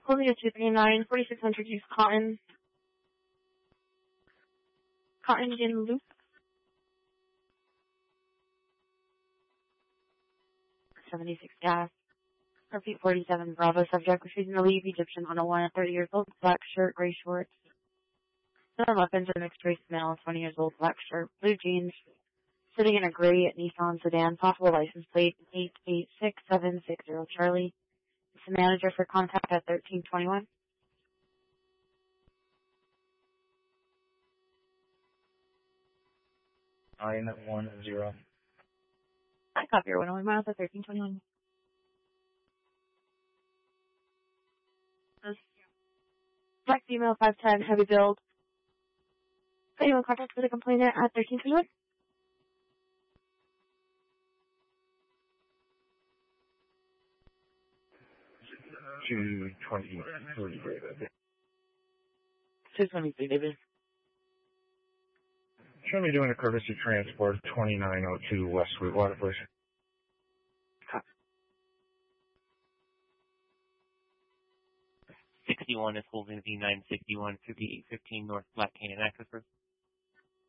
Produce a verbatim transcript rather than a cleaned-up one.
Closing at two thirty-nine, forty-six hundred use cotton. Cotton gin loop. seventy-six gas. Repeat forty-seven Bravo subject, refusing to leave Egyptian on a one at thirty years old, black shirt, gray shorts. Some weapons are mixed race male, twenty years old, black shirt, blue jeans, sitting in a gray Nissan sedan, possible license plate eight eight six seven six zero Charlie. It's the manager for contact at thirteen twenty-one. Nine one zero. I copy your one oh one miles at thirteen twenty-one. Black female, five ten, heavy build. Anyone contact with a complainant at thirteen twenty-one? two twenty-three, David. two twenty-three, David. Show me doing a courtesy transport, twenty-nine oh two West Sweetwater, please. Copy. sixty-one is holding V nine sixty-one, fifty-eight fifteen North Black Canyon Access Road.